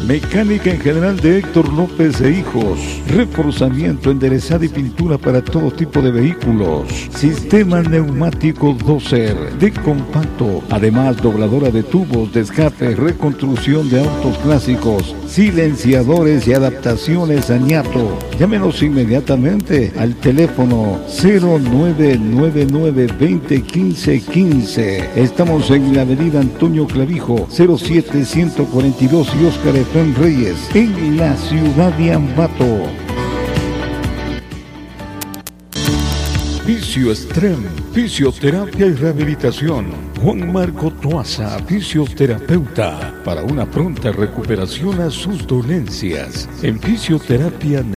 Mecánica en general de Héctor López e Hijos. Reforzamiento, enderezado y pintura para todo tipo de vehículos. Sistema neumático Dozer de compacto. Además, dobladora de tubos de escape, reconstrucción de autos clásicos, silenciadores y adaptaciones a ñato. Llámenos inmediatamente al teléfono 0999-201515. Estamos en la avenida Antonio Clavijo, 07142 y Óscar Efraín Reyes, en la ciudad de Ambato. Fisioestrem, fisioterapia y rehabilitación. Juan Marco Toaza, fisioterapeuta, para una pronta recuperación a sus dolencias. En fisioterapia